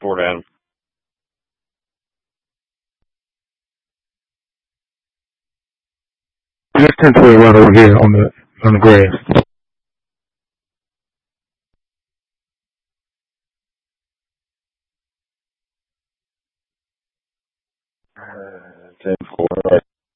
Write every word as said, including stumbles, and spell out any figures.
Fort Adam. Just ten twelve right over here on the on the grass. Uh, ten four.